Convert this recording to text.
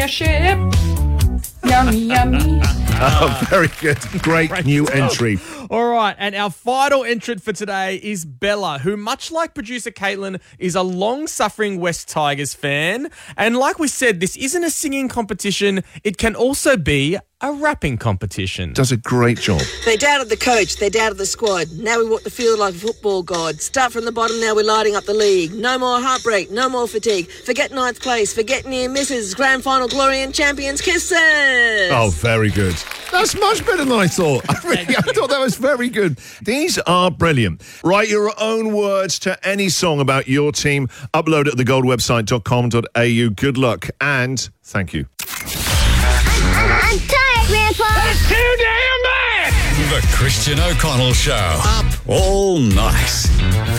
ship. Yummy, yummy. Oh, very good. Great new entry. All right, and our final entrant for today is Bella, who, much like producer Caitlin, is a long-suffering West Tigers fan. And like we said, this isn't a singing competition. It can also be a rapping competition. Does a great job. They doubted the coach, they doubted the squad. Now we walk the field like a football god. Start from the bottom, now we're lighting up the league. No more heartbreak, no more fatigue. Forget ninth place, forget near misses. Grand final glory and champions kisses. Oh, very good. That's much better than I thought. I thought that was very good. These are brilliant. Write your own words to any song about your team. Upload it at thegoldwebsite.com.au. Good luck and thank you. I'm tired, Grandpa. That's too damn bad! The Christian O'Connell Show. Up all night.